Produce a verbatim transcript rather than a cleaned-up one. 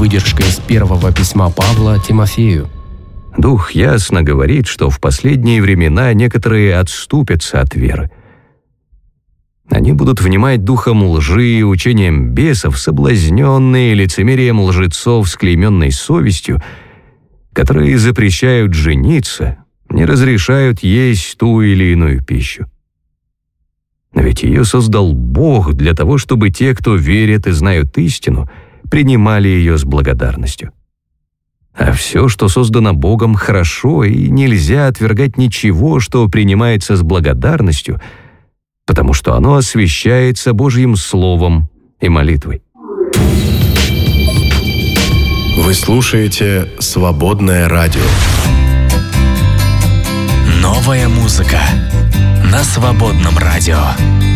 выдержка из первого письма Павла Тимофею. Дух ясно говорит, что в последние времена некоторые отступятся от веры. Они будут внимать духом лжи, учением бесов, соблазненные лицемерием лжецов с клейменной совестью, которые запрещают жениться, не разрешают есть ту или иную пищу. Но ведь ее создал Бог для того, чтобы те, кто верит и знают истину, принимали ее с благодарностью. А все, что создано Богом, хорошо, и нельзя отвергать ничего, что принимается с благодарностью, потому что оно освящается Божьим Словом и молитвой. Вы слушаете «Свободное радио». Новая музыка на Свободном радио.